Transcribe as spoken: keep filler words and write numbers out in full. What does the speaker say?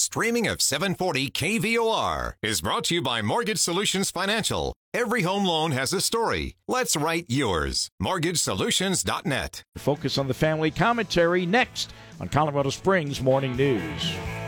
streaming of seven forty K V O R is brought to you by Mortgage Solutions Financial. Every home loan has a story. Let's write yours. mortgage solutions dot net. Focus on the family commentary next on Colorado Springs Morning News.